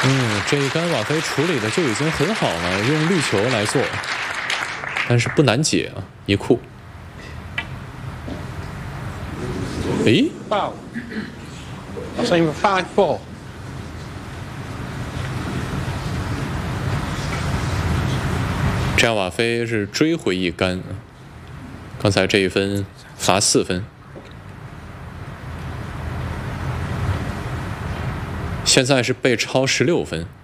这一杆瓦菲处理的就已经很好了，用绿球来做，但是不难解啊，一库。诶 Foul. I'll say 5-4. 这样瓦菲是追回一杆，刚才这一分罚4分，现在是被超16分。